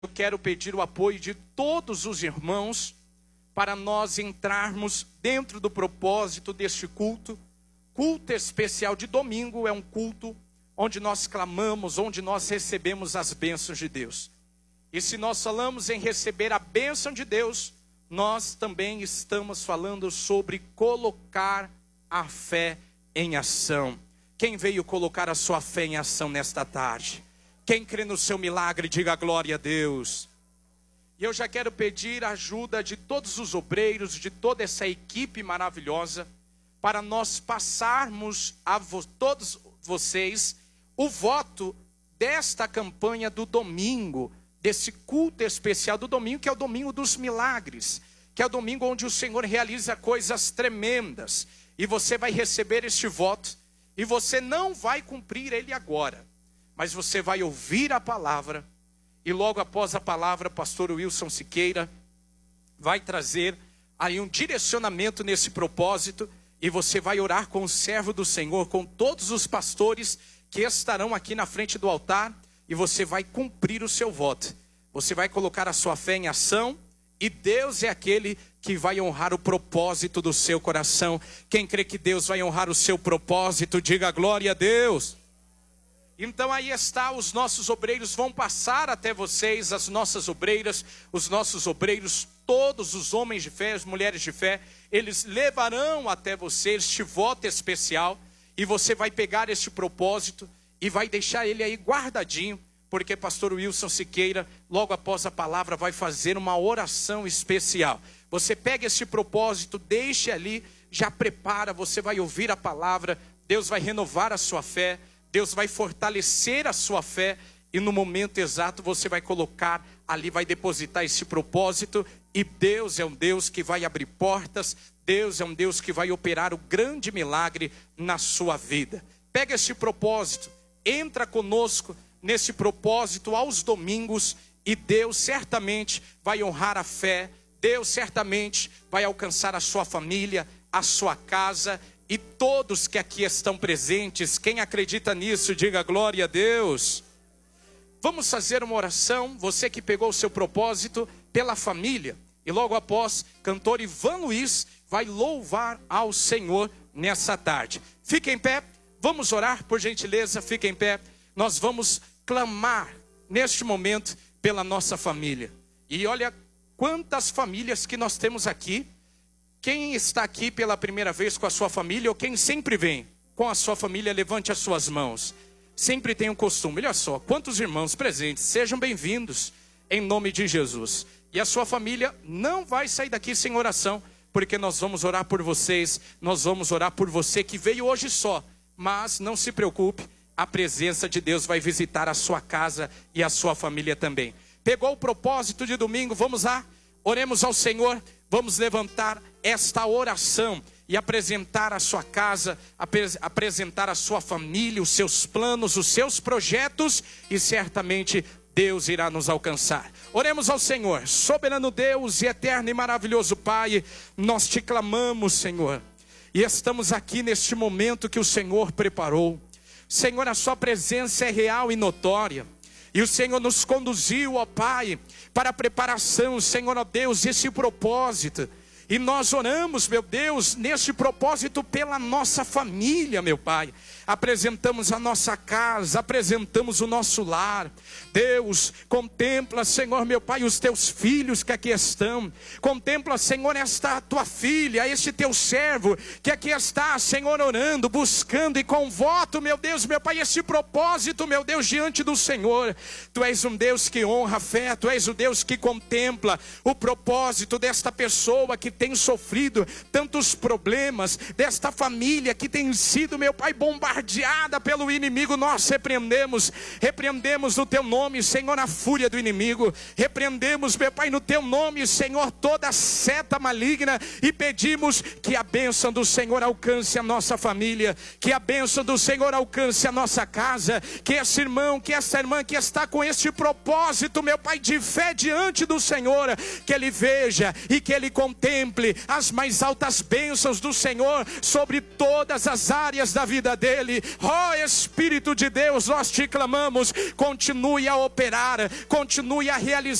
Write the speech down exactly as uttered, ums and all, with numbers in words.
Eu quero pedir o apoio de todos os irmãos para nós entrarmos dentro do propósito deste culto. Culto especial de domingo é um culto onde nós clamamos, onde nós recebemos as bênçãos de Deus. E se nós falamos em receber a bênção de Deus, nós também estamos falando sobre colocar a fé em ação. Quem veio colocar a sua fé em ação nesta tarde? Quem crê no seu milagre, diga glória a Deus. E eu já quero pedir a ajuda de todos os obreiros, de toda essa equipe maravilhosa, para nós passarmos a vo- todos vocês o voto desta campanha do domingo, desse culto especial do domingo, que é o domingo dos milagres, que é o domingo onde o Senhor realiza coisas tremendas. E você vai receber este voto, e você não vai cumprir ele agora, mas você vai ouvir a palavra, e logo após a palavra, pastor Wilson Siqueira vai trazer aí um direcionamento nesse propósito, e você vai orar com o servo do Senhor, com todos os pastores que estarão aqui na frente do altar, e você vai cumprir o seu voto. Você vai colocar a sua fé em ação, e Deus é aquele que vai honrar o propósito do seu coração. Quem crê que Deus vai honrar o seu propósito, diga glória a Deus. Então aí está, os nossos obreiros vão passar até vocês, as nossas obreiras, os nossos obreiros, todos os homens de fé, as mulheres de fé, eles levarão até você este voto especial, e você vai pegar este propósito e vai deixar ele aí guardadinho, porque pastor Wilson Siqueira, logo após a palavra, vai fazer uma oração especial. Você pega este propósito, deixe ali, já prepara, você vai ouvir a palavra, Deus vai renovar a sua fé, Deus vai fortalecer a sua fé, e no momento exato você vai colocar ali, vai depositar esse propósito, e Deus é um Deus que vai abrir portas, Deus é um Deus que vai operar o grande milagre na sua vida. Pega esse propósito, entra conosco nesse propósito aos domingos, e Deus certamente vai honrar a fé, Deus certamente vai alcançar a sua família, a sua casa, e todos que aqui estão presentes. Quem acredita nisso, diga glória a Deus. Vamos fazer uma oração, você que pegou o seu propósito, pela família. E logo após, cantor Ivan Luiz vai louvar ao Senhor nessa tarde. Fique em pé, vamos orar, por gentileza, fique em pé. Nós vamos clamar neste momento pela nossa família. E olha quantas famílias que nós temos aqui. Quem está aqui pela primeira vez com a sua família, ou quem sempre vem com a sua família, levante as suas mãos. Sempre tem um costume, olha só, quantos irmãos presentes, sejam bem-vindos em nome de Jesus. E a sua família não vai sair daqui sem oração, porque nós vamos orar por vocês, nós vamos orar por você que veio hoje só. Mas não se preocupe, a presença de Deus vai visitar a sua casa e a sua família também. Pegou o propósito de domingo, vamos lá, oremos ao Senhor, vamos levantar esta oração e apresentar a sua casa, apres- apresentar a sua família, os seus planos, os seus projetos, e certamente Deus irá nos alcançar. Oremos ao Senhor. Soberano Deus e eterno e maravilhoso Pai, nós te clamamos, Senhor, e estamos aqui neste momento que o Senhor preparou. Senhor, a sua presença é real e notória, e o Senhor nos conduziu, ó Pai, para a preparação, Senhor, ó Deus, esse propósito. E nós oramos, meu Deus, neste propósito pela nossa família, meu Pai. Apresentamos a nossa casa, apresentamos o nosso lar. Deus, contempla, Senhor, meu Pai, os teus filhos que aqui estão. Contempla, Senhor, esta tua filha, este teu servo que aqui está, Senhor, orando, buscando e com voto, meu Deus, meu Pai, este propósito, meu Deus, diante do Senhor. Tu és um Deus que honra a fé, Tu és o Deus que contempla o propósito desta pessoa que tem sofrido tantos problemas, desta família que tem sido, meu Pai, bombardeada pelo inimigo. Nós repreendemos, repreendemos no Teu nome, Senhor, a fúria do inimigo. Repreendemos, meu Pai, no Teu nome, Senhor, toda seta maligna, e pedimos que a bênção do Senhor alcance a nossa família, que a bênção do Senhor alcance a nossa casa, que esse irmão, que essa irmã que está com este propósito, meu Pai, de fé diante do Senhor, que ele veja e que ele contemple contemple as mais altas bênçãos do Senhor sobre todas as áreas da vida dele. Ó Espírito de Deus, nós te clamamos, continue a operar, continue a realizar